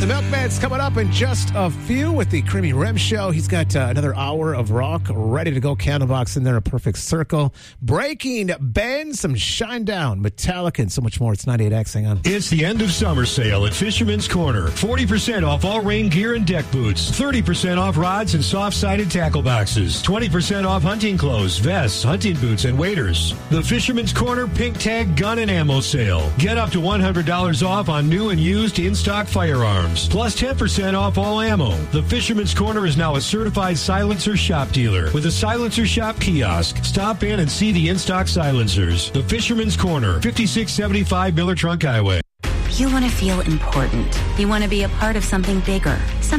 The Milkman's coming up in just a few with the Creamy Rim Show. He's got another hour of rock ready to go. Candlebox in there, a perfect circle. Breaking Ben, some Shinedown, Metallica, and so much more. It's 98X. Hang on. It's the end of summer sale at Fisherman's Corner. 40% off all rain gear and deck boots. 30% off rods and soft-sided tackle boxes. 20% off hunting clothes, vests, hunting boots, and waders. The Fisherman's Corner Pink Tag Gun and Ammo Sale. Get up to $100 off on new and used in-stock firearms. Plus 10% off all ammo. The Fisherman's Corner is now a certified silencer shop dealer with a silencer shop kiosk. Stop in and see the in-stock silencers. The Fisherman's Corner, 5675 Miller Trunk Highway. You want to feel important. You want to be a part of something bigger.